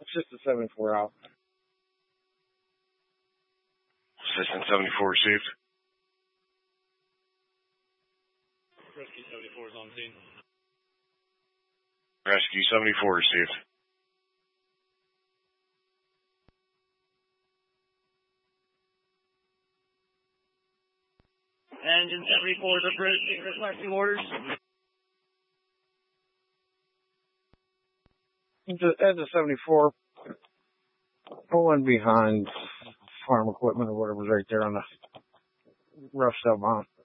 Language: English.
Just a 74 out. Assistant 74 received. Rescue 74 is on scene. Rescue 74 received. Engine 74 is requesting orders. As a 74, pulling behind farm equipment or whatever's right there on the rough cell mount.